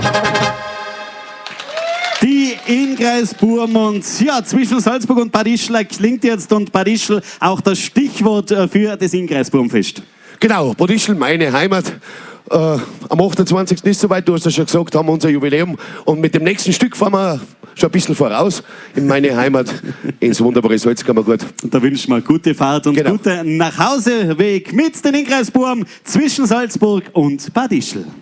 Die Ingres Burmund, ja, zwischen Salzburg und Bad Ischl klingt jetzt und Bad Ischl auch das Stichwort für das Ingres Burmfest. Genau, Bad Ischl, meine Heimat. Am 28. ist soweit, du hast ja schon gesagt, haben wir unser Jubiläum. Und mit dem nächsten Stück fahren wir schon ein bisschen voraus in meine Heimat, ins wunderbare Salzkammergut. Und da wünschen wir gute Fahrt und guten Nachhauseweg mit den Ingres Burm zwischen Salzburg und Bad Ischl.